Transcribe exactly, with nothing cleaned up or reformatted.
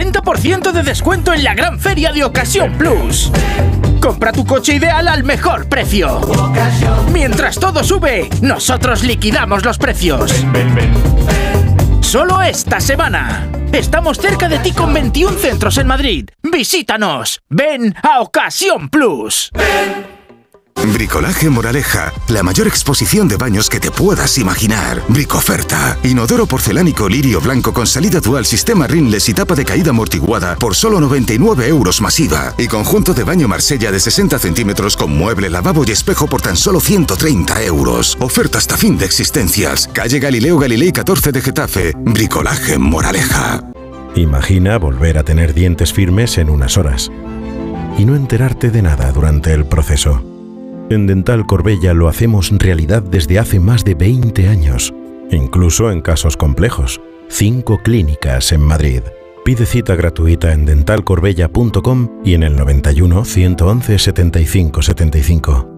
cuarenta por ciento de descuento en la gran feria de Ocasión Plus. Compra tu coche ideal al mejor precio. Mientras todo sube, nosotros liquidamos los precios. Solo esta semana. Estamos cerca de ti con veintiún centros en Madrid. Visítanos. Ven a Ocasión Plus. Bricolaje Moraleja, la mayor exposición de baños que te puedas imaginar. Bricoferta. Inodoro porcelánico lirio blanco con salida dual, sistema rinless y tapa de caída amortiguada por solo noventa y nueve euros masiva. Y conjunto de baño Marsella de sesenta centímetros con mueble, lavabo y espejo por tan solo ciento treinta euros. Oferta hasta fin de existencias. Calle Galileo Galilei catorce de Getafe. Bricolaje Moraleja. Imagina volver a tener dientes firmes en unas horas y no enterarte de nada durante el proceso. En Dental Corbella lo hacemos realidad desde hace más de veinte años, incluso en casos complejos. Cinco clínicas en Madrid. Pide cita gratuita en dental corbella punto com y en el noventa y uno, ciento once, setenta y cinco setenta y cinco.